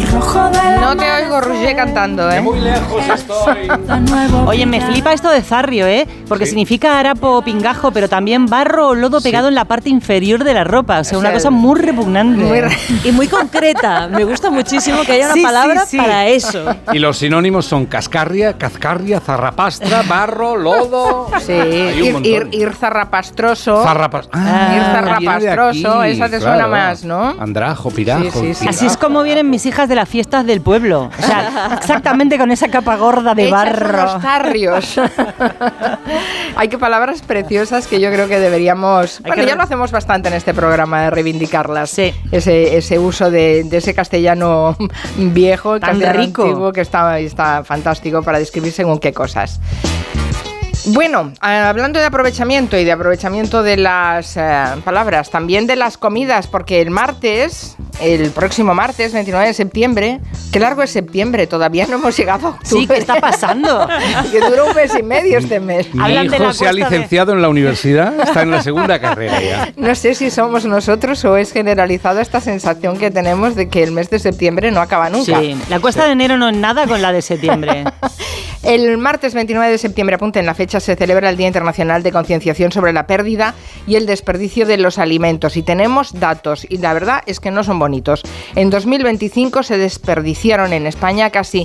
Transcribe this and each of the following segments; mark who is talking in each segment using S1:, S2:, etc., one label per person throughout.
S1: No te oigo, Roger, cantando,
S2: De muy lejos estoy.
S3: Oye, me flipa esto de zarrio, porque
S2: Sí.
S3: significa harapo o pingajo, pero también barro o lodo pegado en la parte inferior de la ropa. O sea, una cosa muy repugnante.
S4: Y muy concreta. Me gusta muchísimo que haya una palabra para eso.
S2: Y los sinónimos son cascarria, cazcarria, zarrapastra, barro, lodo.
S1: Sí,
S2: Hay un montón.
S1: ir zarrapastroso.
S2: Viene
S1: Ir
S2: de
S1: zarrapastroso,
S2: aquí,
S1: esa te suena más, ¿no?
S2: Andrajo, pirajo.
S1: Sí, sí.
S3: Así es como vienen mis hijas de las fiestas del pueblo. O sea, exactamente con esa capa gorda de
S1: Hechas
S3: barro.
S1: unos zarrios. Hay que palabras preciosas que yo creo que deberíamos... Bueno, ya lo hacemos bastante en este programa, de reivindicarlas.
S3: Sí.
S1: Ese uso de ese castellano viejo,
S3: Tan
S1: castellano
S3: rico.
S1: antiguo, que está fantástico para describir según qué cosas. Bueno, hablando de aprovechamiento y de aprovechamiento de las palabras, también de las comidas, porque el próximo martes, 29 de septiembre, qué largo es septiembre, todavía no hemos llegado a octubre.
S3: Sí, ¿qué está pasando?
S1: Que dura un mes y medio este mes.
S2: Mi
S3: Hablan de
S2: hijo
S3: la
S2: se ha
S3: cuesta
S2: licenciado en la universidad, está en la segunda carrera ya.
S1: No sé si somos nosotros o es generalizado esta sensación que tenemos de que el mes de septiembre no acaba nunca.
S3: Sí, la cuesta de enero no es nada con la de septiembre.
S1: El martes 29 de septiembre, apunten la fecha, se celebra el Día Internacional de Concienciación sobre la Pérdida y el Desperdicio de los Alimentos. Y tenemos datos, y la verdad es que no son bonitos. En 2025 se desperdiciaron en España casi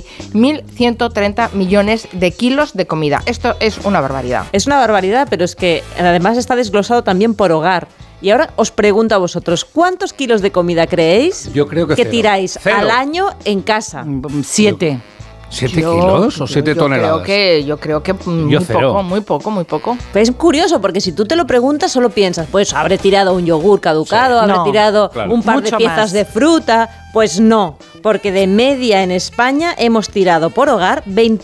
S1: 1.130 millones de kilos de comida. Esto es una barbaridad.
S4: Es una barbaridad, pero es que además está desglosado también por hogar. Y ahora os pregunto a vosotros, ¿cuántos kilos de comida creéis
S2: Yo creo que cero.
S4: tiráis
S2: Cero.
S4: al año en casa?
S3: 7.
S2: ¿7 kilos o 7 toneladas?
S1: Yo creo que
S2: Yo cero.
S1: muy poco.
S4: Pero es curioso porque si tú te lo preguntas solo piensas, pues habré tirado un yogur caducado,
S3: Sí.
S4: habré
S3: No,
S4: tirado
S2: claro.
S4: un par
S3: Mucho
S4: de piezas
S3: más.
S4: de fruta. Pues no, porque de media en España hemos tirado por hogar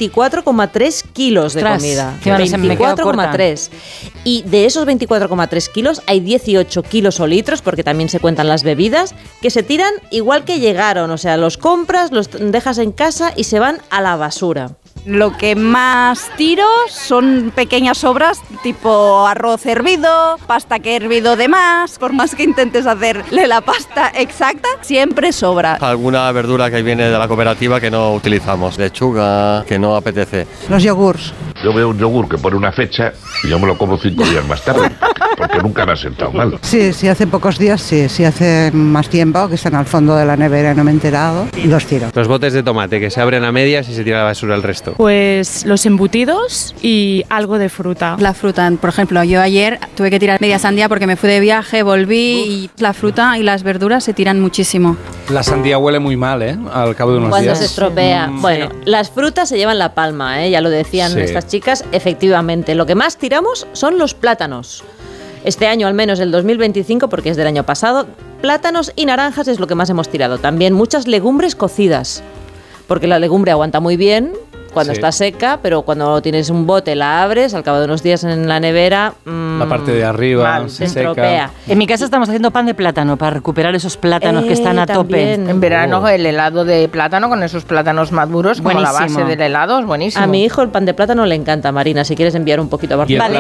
S4: 24,3 kilos de
S3: Ostras,
S4: comida.
S3: encima no se me quedó corta.
S4: 24,3. Y de esos 24,3 kilos hay 18 kilos o litros, porque también se cuentan las bebidas, que se tiran igual que llegaron. O sea, los compras, los dejas en casa y se van a la basura.
S5: Lo que más tiro son pequeñas sobras tipo arroz hervido, pasta que he hervido de más. Por más que intentes hacerle la pasta exacta, siempre sobra.
S6: Alguna verdura que viene de la cooperativa que no utilizamos, lechuga que no apetece.
S7: Los yogures.
S8: Yo veo un yogur que pone una fecha y yo me lo como 5 días más tarde, porque nunca me ha sentado mal.
S7: Sí, sí, hace pocos días, sí. Si hace más tiempo, que están al fondo de la nevera y no me he enterado, los tiro.
S9: Los botes de tomate que se abren a medias y se tira a la basura el resto.
S10: Pues los embutidos y algo de fruta.
S5: La fruta, por ejemplo, yo ayer tuve que tirar media sandía porque me fui de viaje, volví y la fruta y las verduras se tiran muchísimo.
S2: La sandía huele muy mal, al cabo de unos
S4: Cuando
S2: días.
S4: se estropea. Bueno, las frutas se llevan la palma, ya lo decían
S2: Sí.
S4: estas chicas. Efectivamente, lo que más tiramos son los plátanos. Este año, al menos el 2025, porque es del año pasado, plátanos y naranjas es lo que más hemos tirado. También muchas legumbres cocidas, porque la legumbre aguanta muy bien cuando
S2: Sí.
S4: está seca, pero cuando tienes un bote, la abres, al cabo de unos días en la nevera...
S2: La parte de arriba
S1: mal,
S2: se
S4: se estropea.
S2: seca.
S3: En mi casa estamos haciendo pan de plátano para recuperar esos plátanos que están a tope.
S4: también.
S1: En verano el helado de plátano con esos plátanos maduros como la
S3: Buenísimo.
S1: base del helado es buenísimo.
S4: A mi hijo el pan de plátano le encanta, Marina, si quieres enviar un poquito a
S2: Y el
S4: Barcelona.